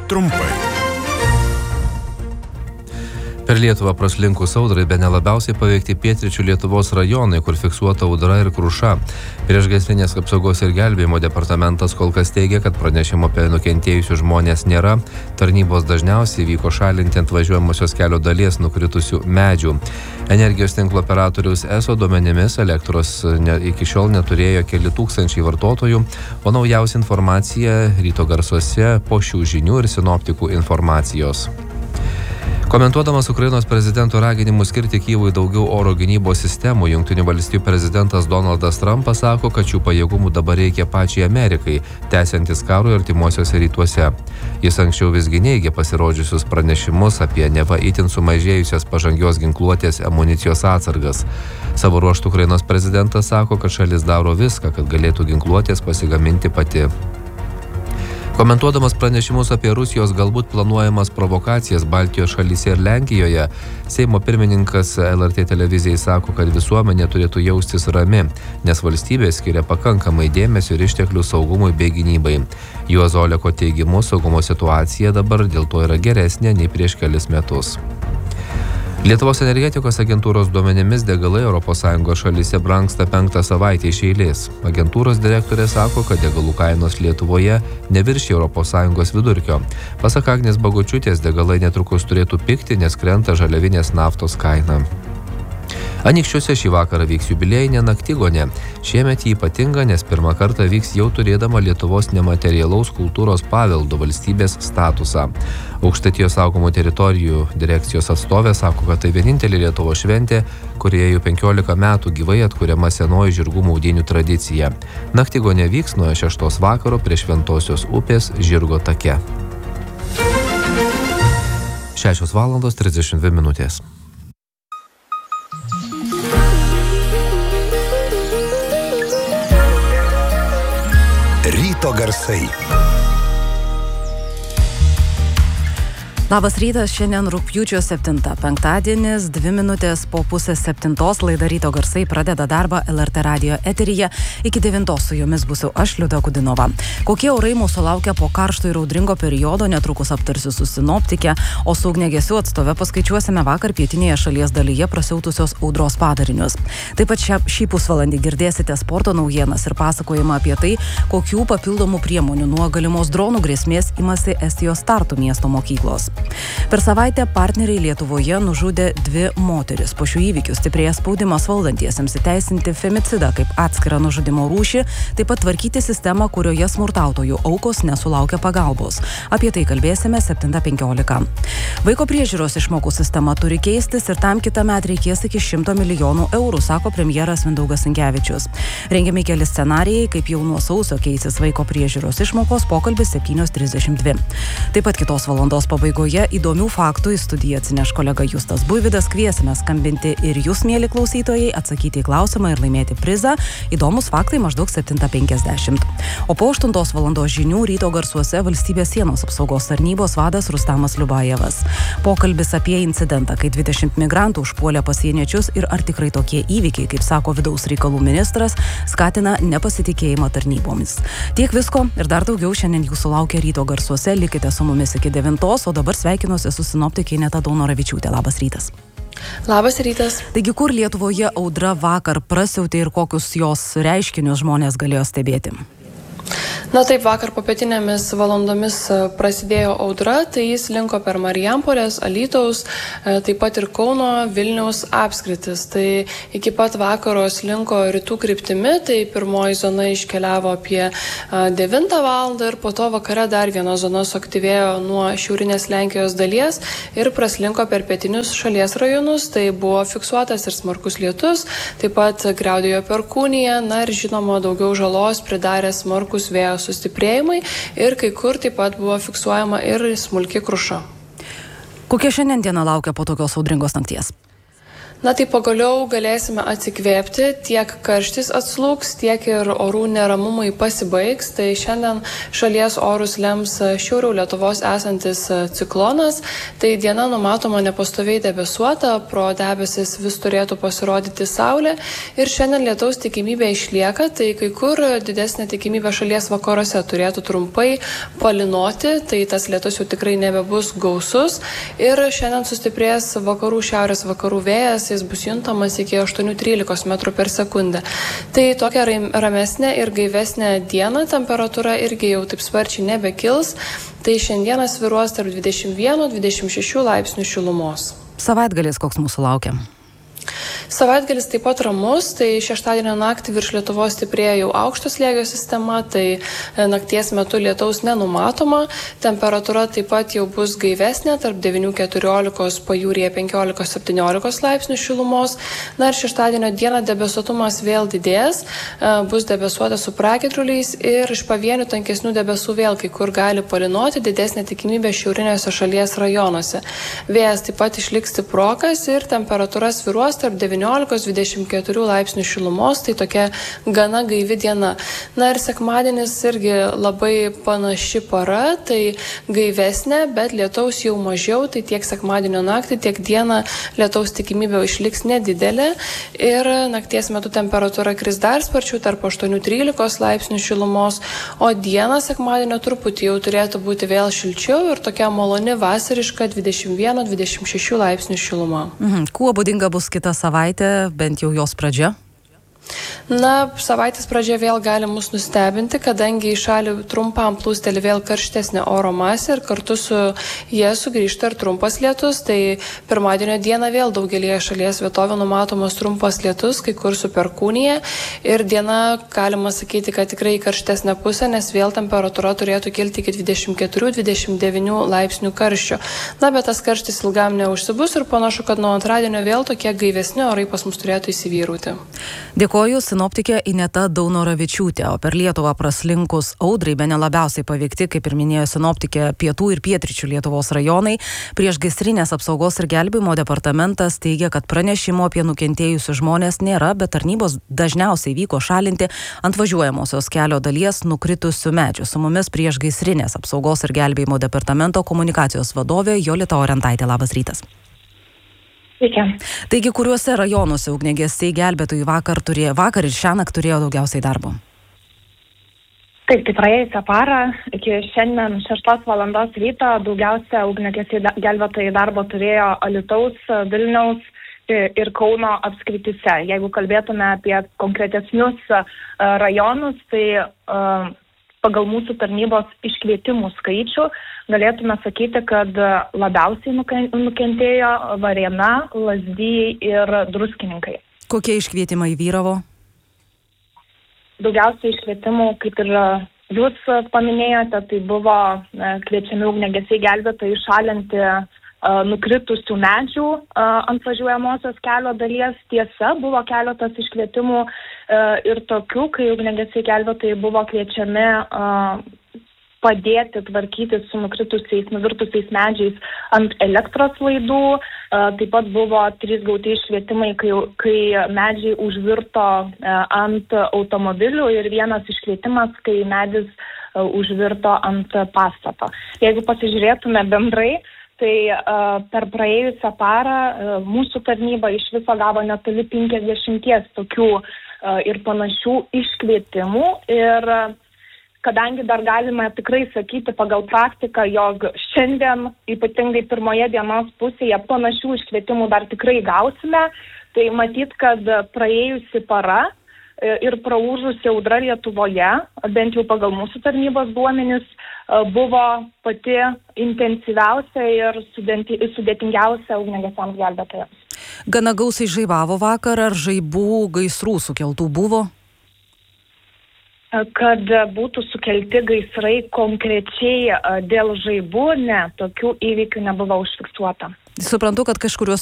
trumpai. Per Lietuvą praslinkus audrai bene labiausiai paveikti pietryčių Lietuvos rajonai, kur fiksuota audra ir kruša. Priešgaisrinės apsaugos ir gelbėjimo departamentas kol kas teigia, kad pranešimo apie nukentėjusius žmonės nėra. Tarnybos dažniausiai vyko šalinti ant važiuojamosios kelio dalies nukritusių medžių. Energijos tinklo operatoriaus ESO duomenimis elektros iki šiol neturėjo keli tūkstančiai vartotojų, o naujausia informacija ryto garsuose po šių žinių ir sinoptikų informacijos. Komentuodamas Ukrainos prezidento raginimus skirti Kyjivui daugiau oro gynybos sistemų, Jungtinių valstijų prezidentas Donaldas Trumpas sako, kad šių pajėgumų dabar reikia pačiai Amerikai, tęsiantis karui artimuosiuose rytuose. Jis anksčiau visgi neigė pasirodžiusius pranešimus apie neva itin sumažėjusias pažangios ginkluotės amunicijos atsargas. Savo ruožtu Ukrainos prezidentas sako, kad šalis daro viską, kad galėtų ginkluotės pasigaminti pati. Komentuodamas pranešimus apie Rusijos galbūt planuojamas provokacijas Baltijos šalyse ir Lenkijoje, Seimo pirmininkas LRT televizijai sako, kad visuomenė turėtų jaustis rami, nes valstybė skiria pakankamai dėmesio ir išteklių saugumui bei gynybai. Juozo Oleko teigimu, saugumo situacija dabar dėl to yra geresnė nei prieš kelis metus. Lietuvos energetikos agentūros duomenimis degalai ES šalyse brangsta 5 savaitę iš eilės. Agentūros direktorė sako, kad degalų kainos Lietuvoje neviršė ES vidurkio. Pasak Agnės Bagočiūtės, degalai netrukus turėtų pigti, nes krenta žaliavinės naftos kaina. Anykščiuose šį vakarą vyks jubiliejinė naktigonė. Šiemet jį ypatinga, nes pirmą kartą vyks jau turėdama Lietuvos nematerialaus kultūros paveldo valstybės statusą. Aukštaitijos saugomų teritorijų direkcijos atstovė sako, kad tai vienintelė Lietuvos šventė, kurioje jau 15 metų gyvai atkuriama senoji žirgų maudynių tradicija. Naktigonė vyks nuo 6 vakaro prie Šventosios upės Žirgo take. 6:32. Ryto garsai. Labas rytas, šiandien rugpjūčio 7, penktadienis, 2 minutės po 6:30, laida Ryto garsai pradeda darbą LRT radijo eteryje. Iki 9 su jumis būsiu aš, Liuda Kudinova. Kokie orai mūsų laukia po karšto ir audringo periodo, netrukus aptarsiu su sinoptike, o su ugniagesių atstove paskaičiuosime vakar pietinėje šalies dalyje prasiautusios audros padarinius. Taip pat šį pusvalandį girdėsite sporto naujienas ir pasakojimą apie tai, kokių papildomų priemonių nuo galimos dronų grėsmės imasi Estijos Tartu miesto mokyklos. Per savaitę partneriai Lietuvoje nužudė 2 moteris. Po šių įvykių stiprėja spaudimas valdantiesiems įteisinti femicidą kaip atskirą nužudimo rūšį, taip pat tvarkyti sistemą, kurioje smurtautojų aukos nesulaukia pagalbos. Apie tai kalbėsime 7:15. Vaiko priežiūros išmokų sistema turi keistis ir tam kitąmet reikės iki 100 milijonų eurų, sako premjeras Mindaugas Sinkevičius. Rengiami keli scenarijai, kaip jau nuo sausio keisis vaiko priežiūros išmokos, pokalbis 7:32. Taip pat kitos valandos pabaigoje įdomių faktų į studiją atsineš kolega Justas Buivydas. Kviesime skambinti ir jūs, mieli klausytojai, atsakyti į klausimą ir laimėti prizą. Įdomus faktai maždaug 7:50. O po 8 valandos žinių ryto garsuose valstybės sienos apsaugos tarnybos vadas Rustamas Liubajevas. Pokalbis apie incidentą, kai 20 migrantų užpuolė pasieniečius ir ar tikrai tokie įvykiai, kaip sako vidaus reikalų ministras, skatina nepasitikėjimą tarnybomis. Tiek visko ir dar daugiau šiandien jūsų laukia ryto garsuose. Likite su mumis iki 9, o dabar sveikinuosi su sinoptikė Ineta Daunoravičiūtė. Labas rytas. Labas rytas. Taigi, kur Lietuvoje audra vakar prasiautė ir kokius jos reiškinius žmonės galėjo stebėti? Na taip, vakar popietinėmis valandomis prasidėjo audra, tai jis linko per Marijampolės, Alytaus, taip pat ir Kauno, Vilniaus apskritis. Tai iki pat vakaros linko rytų kryptimi, tai pirmoji zona iškeliavo apie 9 valandą ir po to vakare dar viena zona suaktyvėjo nuo šiaurinės Lenkijos dalies ir praslinko per pietinius šalies rajonus. Tai buvo fiksuotas ir smarkus lietus, taip pat griaudėjo perkūnija, na ir žinoma daugiau žalos pridarė smarkus vėjo sustiprėjimai ir kai kur taip pat buvo fiksuojama ir smulki kruša. Kokia šiandien diena laukia po tokios audringos nakties? Na tai pagaliau galėsime atsikvėpti, tiek karštis atslūgs, tiek ir orų neramumai pasibaigs. Tai šiandien šalies orus lems šiauriau Lietuvos esantis ciklonas. Tai diena numatoma nepastoviai debesuota, pro debesis vis turėtų pasirodyti saulė. Ir šiandien lietaus tikimybė išlieka, tai kai kur didesnė tikimybė šalies vakaruose turėtų trumpai palynoti, tai tas lietus jau tikrai nebebus gausus. Ir šiandien sustiprės vakarų šiaurės vakarų vėjas. Jis bus juntamas iki 8-13 metrų per sekundę. Tai tokia ramesnė ir gaivesnė diena, temperatūra irgi jau taip sparčiai nebekils. Tai šiandieną svyruos tarp 21-26 laipsnių šilumos. Savaitgalis koks mūsų laukia? Savaitgalis taip pat ramus, tai šeštadienio naktį virš Lietuvos stiprėja jau aukšto slėgio sistema, tai nakties metu lietaus nenumatoma, temperatūra taip pat jau bus gaivesnė, tarp 9-14, pajūryje 15-17 laipsnių šilumos. Na ir šeštadienio dieną debesuotumas vėl didės, bus debesuota su pragiedruliais ir iš pavienių tankesnių debesų vėl kai kur gali palynoti, didesnė tikimybė šiauriniuose šalies rajonuose. Vėjas taip pat išliks stiprokas ir temperatūra svyruos tarp 19-24 laipsnių šilumos, tai tokia gana gaivi diena. Na ir sekmadienis irgi labai panaši para, tai gaivesnė, bet lietaus jau mažiau, tai tiek sekmadienio naktį, tiek dieną lietaus tikimybė išliks nedidelė ir nakties metu temperatūra kris dar sparčiau tarp 8-13 laipsnių šilumos, o dieną sekmadienio truputį jau turėtų būti vėl šilčiau ir tokia maloni vasariška 21-26 laipsnių šiluma. Kuo būdinga bus kita savaitė, bent jau jos pradžia? Na, savaitės pradžia vėl gali mus nustebinti, kadangi į šalį trumpam plūsteli vėl karštesnė oro masė ir kartu su jie sugrįžta ir trumpas lietus. Tai pirmadienio dieną vėl daugelėje šalies vietovių numatomas trumpas lietus, kai kur su perkūnija. Ir diena, galima sakyti, kad tikrai karštesnė pusė, nes vėl temperatūra turėtų kilti iki 24-29 laipsnių karščio. Na, bet tas karštis ilgam neužsibus ir panašu, kad nuo antradienio vėl tokie gaivesni orai pas mus turėtų įsivyrauti. Dėkoju, sinoptikė Ineta Daunoravičiūtė, o per Lietuvą praslinkus audrai bene labiausiai paveikti, kaip ir minėjo sinoptikė, pietų ir pietryčių Lietuvos rajonai. Priešgaisrinės apsaugos ir gelbėjimo departamentas teigia, kad pranešimo apie nukentėjusius žmonės nėra, bet tarnybos dažniausiai vyko šalinti ant važiuojamosios kelio dalies nukritusių medžių. Su mumis priešgaisrinės apsaugos ir gelbėjimo departamento komunikacijos vadovė Jolita Orentaitė. Labas rytas. Sveiki. Taigi, kuriuose rajonuose ugniagesiai gelbėtojai vakar ir šiąnakt turėjo daugiausiai darbo? Taip, tai praėjusią parą iki šiandien 6 valandos ryto daugiausia ugniagesiai gelbėtojai darbo turėjo Alytaus, Vilniaus ir Kauno apskrityse. Jeigu kalbėtume apie konkretesnius rajonus, tai pagal mūsų tarnybos iškvietimų skaičių galėtume sakyti, kad labiausiai nukentėjo Varėna, Lazdijai ir Druskininkai. Kokie iškvietimai vyravo? Daugiausiai iškvietimų, kaip ir jūs paminėjote, tai buvo kviečiami ugniagesiai gelbėtojai šalinti nukritusių medžių ant važiuojamosios kelio dalies. Tiesa, buvo keletas iškvietimų ir tokių, kai ugniagesiai gelbėtojai buvo kviečiami padėti tvarkyti su nuvirtusiais medžiais ant elektros laidų. Taip pat buvo 3 gauti iškvietimai, kai medžiai užvirto ant automobilių ir vienas iškvietimas, kai medis užvirto ant pastato. Jeigu pasižiūrėtume bendrai, tai per praėjusią parą mūsų tarnyba iš viso gavo netoli 50 tokių ir panašių iškvietimų. Ir kadangi dar galime tikrai sakyti pagal praktiką, jog šiandien, ypatingai pirmoje dienos pusėje, panašių iškvietimų dar tikrai gausime, tai matyt, kad praėjusi para ir praūžusi audra Lietuvoje, bent jau pagal mūsų tarnybos duomenis, buvo pati intensyviausia ir sudėtingiausia ugniagesiams gelbėtojams. Gana gausiai žaibavo vakar, ar žaibų gaisrų sukeltų buvo? Kad būtų sukelti gaisrai konkrečiai dėl žaibų, ne, tokių įvykių nebuvo užfiksuota. Suprantu, kad kažkuriuose